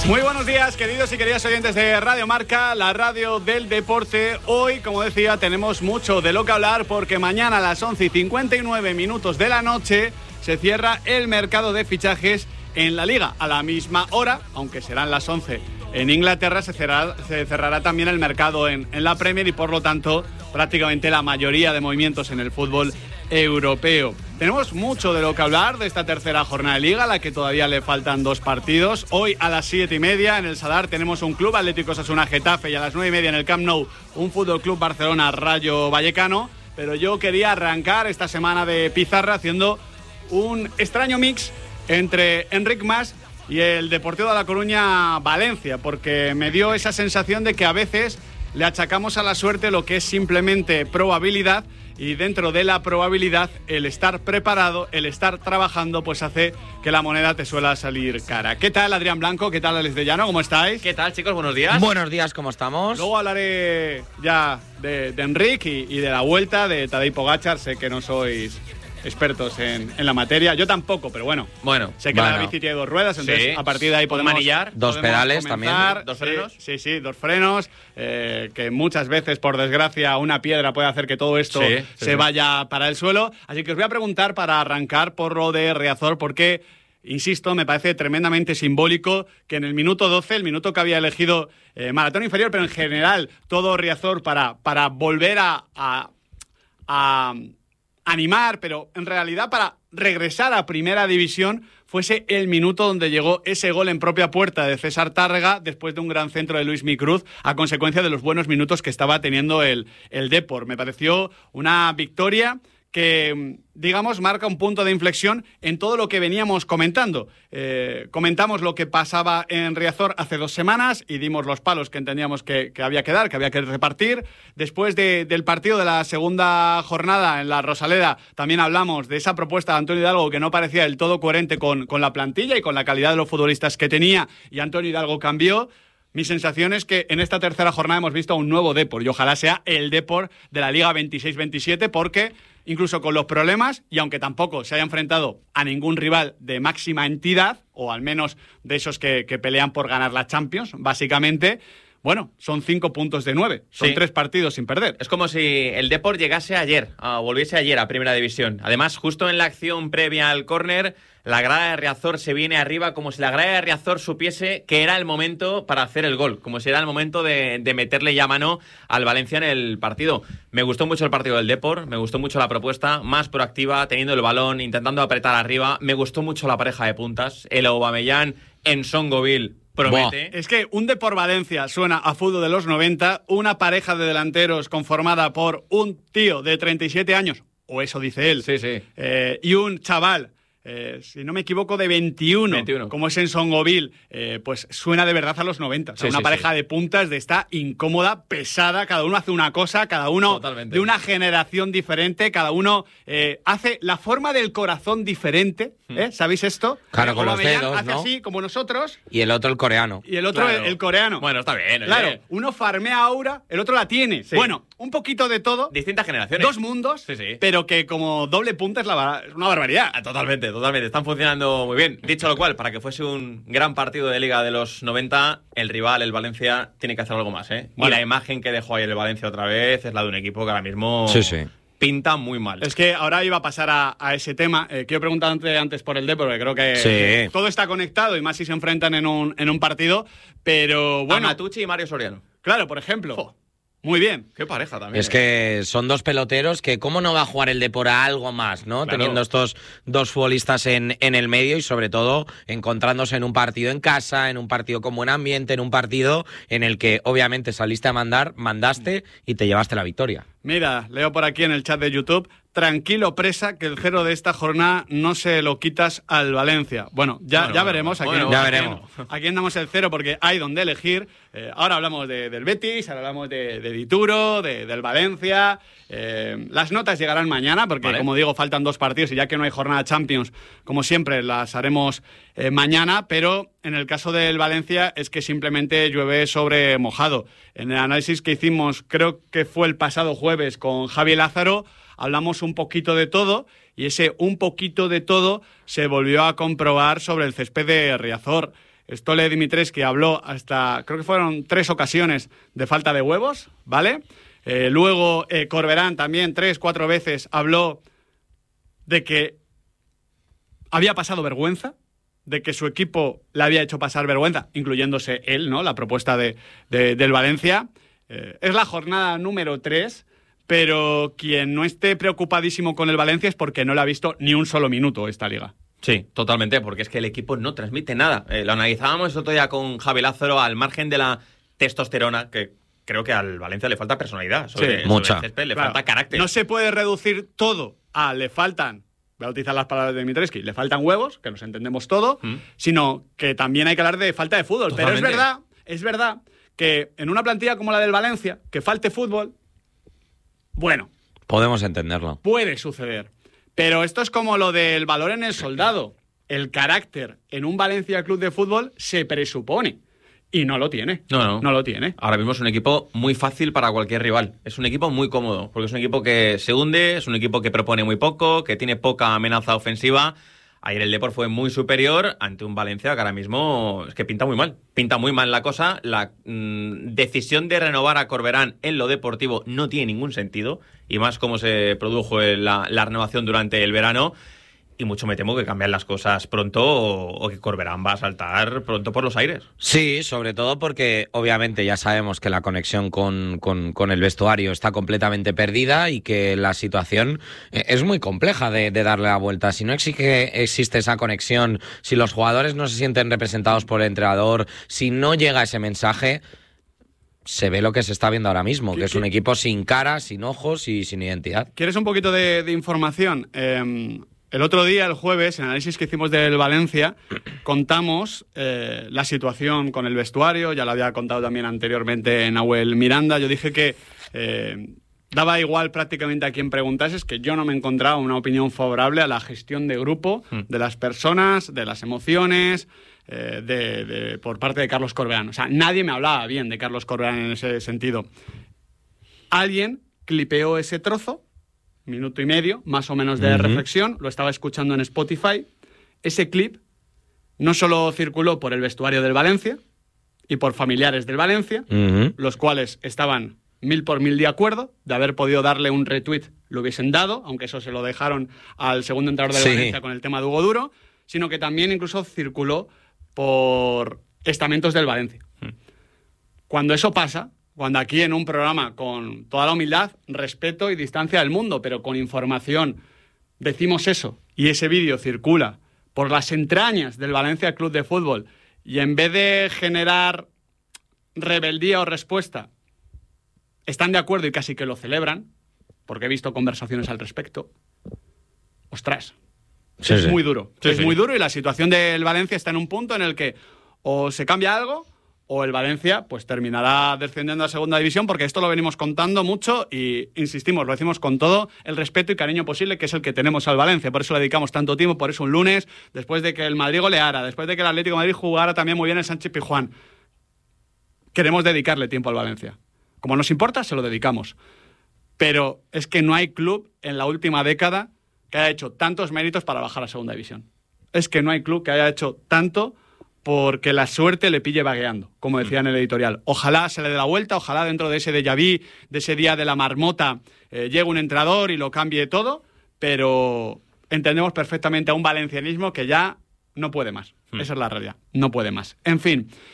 Muy buenos días, queridos y queridas oyentes de Radio Marca, la radio del deporte. Hoy, como decía, tenemos mucho de lo que hablar porque mañana a las 11:59 de la noche se cierra el mercado de fichajes en la Liga. A la misma hora, aunque serán las 11 en Inglaterra, se cerrará también el mercado en la Premier y, por lo tanto, prácticamente la mayoría de movimientos en el fútbol europeo. Tenemos mucho de lo que hablar de esta tercera jornada de Liga, a la que todavía le faltan 2 partidos. Hoy a las 7:30 en el Sadar tenemos un Club Atlético Osasuna Getafe y a las 9:30 en el Camp Nou un Fútbol Club Barcelona Rayo Vallecano. Pero yo quería arrancar esta semana de pizarra haciendo un extraño mix entre Enric Mas y el Deportivo de La Coruña Valencia, porque me dio esa sensación de que a veces le achacamos a la suerte lo que es simplemente probabilidad, y dentro de la probabilidad el estar preparado, el estar trabajando, pues hace que la moneda te suela salir cara. ¿Qué tal, Adrián Blanco? ¿Qué tal, Alex de Llano? ¿Cómo estáis? ¿Qué tal, chicos? Buenos días. Buenos días, ¿cómo estamos? Luego hablaré ya de Enric y de la vuelta de Tadej Pogačar. Sé que no sois expertos en la materia, yo tampoco, pero bueno, sé que la bici tiene 2 ruedas, entonces sí, a partir de ahí podemos manillar, 2 pedales también, 2 frenos. Sí, 2 frenos, que muchas veces, por desgracia, una piedra puede hacer que todo esto se vaya para el suelo. Así que os voy a preguntar, para arrancar por lo de Riazor, porque, insisto, me parece tremendamente simbólico que en el minuto 12, el minuto que había elegido Maratón Inferior, pero en general todo Riazor para volver a animar, pero en realidad para regresar a Primera División, fuese el minuto donde llegó ese gol en propia puerta de César Tárrega después de un gran centro de Luismi Cruz, a consecuencia de los buenos minutos que estaba teniendo el Depor. Me pareció una victoria que, digamos, marca un punto de inflexión en todo lo que veníamos comentando. Comentamos lo que pasaba en Riazor hace 2 semanas y dimos los palos que entendíamos que había que dar, que había que repartir. Después del partido de la segunda jornada en la Rosaleda, también hablamos de esa propuesta de Antonio Hidalgo que no parecía del todo coherente con la plantilla y con la calidad de los futbolistas que tenía, y Antonio Hidalgo cambió. Mi sensación es que en esta tercera jornada hemos visto un nuevo Depor, y ojalá sea el Depor de la Liga 26-27, porque incluso con los problemas, y aunque tampoco se haya enfrentado a ningún rival de máxima entidad, o al menos de esos que pelean por ganar la Champions, básicamente, bueno, son 5 puntos de 9, son 3 partidos sin perder. Es como si el Depor llegase ayer, volviese ayer a Primera División. Además, justo en la acción previa al córner, la grada de Riazor se viene arriba, como si la grada de Riazor supiese que era el momento para hacer el gol, como si era el momento de meterle ya mano al Valencia en el partido. Me gustó mucho el partido del Depor, me gustó mucho la propuesta, más proactiva, teniendo el balón, intentando apretar arriba. Me gustó mucho la pareja de puntas, el Aubameyang en Songoville. Promete. Es que un Depor Valencia suena a fútbol de los 90, una pareja de delanteros conformada por un tío de 37 años, o eso dice él, y un chaval, si no me equivoco, de 21. Como es en Songoville, pues suena de verdad a los 90. O sea, una pareja de puntas de esta incómoda, pesada, cada uno hace una cosa, cada uno de una generación diferente, cada uno hace la forma del corazón diferente, ¿sabéis esto? Claro, con los dedos, hace así, como nosotros. Y el otro el coreano. Y el otro el coreano. Bueno, está bien. Claro, uno farmea aura, el otro la tiene. Sí. Bueno, un poquito de todo. Distintas generaciones. 2 mundos, pero que como doble punta es una barbaridad. Totalmente. Están funcionando muy bien. Dicho lo cual, para que fuese un gran partido de Liga de los 90, el rival, el Valencia, tiene que hacer algo más, ¿eh? Bueno. Y la imagen que dejó ayer el Valencia otra vez es la de un equipo que ahora mismo pinta muy mal. Es que ahora iba a pasar a ese tema. Quiero preguntarte antes por el Depor, porque creo que todo está conectado, y más si se enfrentan en un partido. Pero bueno. Amatucci y Mario Soriano. Claro, por ejemplo. Muy bien. Qué pareja también. Es que son 2 peloteros que cómo no va a jugar el Depor a algo más, ¿no? Claro. Teniendo estos 2 futbolistas en el medio y sobre todo encontrándose en un partido en casa, en un partido con buen ambiente, en un partido en el que obviamente saliste a mandaste y te llevaste la victoria. Mira, leo por aquí en el chat de YouTube: tranquilo, Presa, que el 0 de esta jornada no se lo quitas al Valencia. Bueno, ya veremos. ¿A quién damos el 0? Porque hay donde elegir. Ahora hablamos del Betis, ahora hablamos de Dituro, del Valencia. Las notas llegarán mañana, porque como digo, faltan 2 partidos, y ya que no hay jornada Champions, como siempre, las haremos mañana. Pero en el caso del Valencia es que simplemente llueve sobre mojado. En el análisis que hicimos, creo que fue el pasado jueves con Javi Lázaro, hablamos un poquito de todo, y ese un poquito de todo se volvió a comprobar sobre el césped de Riazor. Stole Dimitrescu habló hasta, creo que fueron 3 ocasiones de falta de huevos, ¿vale? Luego Corberán también 3-4 veces habló de que había pasado vergüenza, de que su equipo le había hecho pasar vergüenza, incluyéndose él, ¿no? La propuesta del Valencia. Es la jornada número 3, pero quien no esté preocupadísimo con el Valencia es porque no le ha visto ni un solo minuto esta liga. Sí, totalmente, porque es que el equipo no transmite nada. Lo analizábamos el otro día con Javi Lázaro, al margen de la testosterona, que creo que al Valencia le falta personalidad. Sobre mucha. el césped, le falta carácter. No se puede reducir todo a le faltan, voy a utilizar las palabras de Dimitrescu, le faltan huevos, que nos entendemos todo, sino que también hay que hablar de falta de fútbol. Totalmente. Pero es verdad que en una plantilla como la del Valencia, que falte fútbol, bueno, podemos entenderlo. Puede suceder. Pero esto es como lo del valor en el soldado. El carácter en un Valencia Club de Fútbol se presupone. Y no lo tiene. No lo tiene. Ahora mismo es un equipo muy fácil para cualquier rival. Es un equipo muy cómodo, porque es un equipo que se hunde, es un equipo que propone muy poco, que tiene poca amenaza ofensiva. Ayer el Depor fue muy superior ante un Valencia que ahora mismo es que pinta muy mal. Pinta muy mal la cosa. La decisión de renovar a Corberán en lo deportivo no tiene ningún sentido. Y más como se produjo la renovación durante el verano. Y mucho me temo que cambian las cosas pronto o que Corberán va a saltar pronto por los aires. Sí, sobre todo porque obviamente ya sabemos que la conexión con el vestuario está completamente perdida y que la situación es muy compleja de darle la vuelta. Si no existe esa conexión, si los jugadores no se sienten representados por el entrenador, si no llega ese mensaje, se ve lo que se está viendo ahora mismo, que es un equipo sin cara, sin ojos y sin identidad. ¿Quieres un poquito de información? El otro día, el jueves, en el análisis que hicimos del Valencia, contamos la situación con el vestuario. Ya lo había contado también anteriormente Nahuel Miranda. Yo dije que daba igual prácticamente a quien preguntases, que yo no me encontraba una opinión favorable a la gestión de grupo, de las personas, de las emociones, por parte de Carlos Corberán. O sea, nadie me hablaba bien de Carlos Corberán en ese sentido. Alguien clipeó ese trozo, minuto y medio, más o menos, de reflexión. Lo estaba escuchando en Spotify. Ese clip no solo circuló por el vestuario del Valencia y por familiares del Valencia, los cuales estaban 1000 por 1000 de acuerdo. De haber podido darle un retweet lo hubiesen dado, aunque eso se lo dejaron al segundo entrenador del Valencia con el tema de Hugo Duro, sino que también incluso circuló por estamentos del Valencia. Cuando eso pasa, cuando aquí en un programa con toda la humildad, respeto y distancia del mundo, pero con información, decimos eso y ese vídeo circula por las entrañas del Valencia Club de Fútbol y en vez de generar rebeldía o respuesta, están de acuerdo y casi que lo celebran, porque he visto conversaciones al respecto, ostras, es muy duro. Es muy duro y la situación del Valencia está en un punto en el que o se cambia algo o el Valencia pues terminará descendiendo a segunda división, porque esto lo venimos contando mucho y insistimos, lo decimos con todo el respeto y cariño posible, que es el que tenemos al Valencia. Por eso le dedicamos tanto tiempo, por eso un lunes, después de que el Madrid goleara, después de que el Atlético de Madrid jugara también muy bien el Sánchez Pizjuán, queremos dedicarle tiempo al Valencia. Como nos importa, se lo dedicamos. Pero es que no hay club en la última década que haya hecho tantos méritos para bajar a segunda división. Es que no hay club que haya hecho tanto porque la suerte le pille vagueando, como decía en el editorial. Ojalá se le dé la vuelta, ojalá dentro de ese déjà vu, de ese día de la marmota, llegue un entrenador y lo cambie todo, pero entendemos perfectamente a un valencianismo que ya no puede más. Esa es la realidad, no puede más. En fin,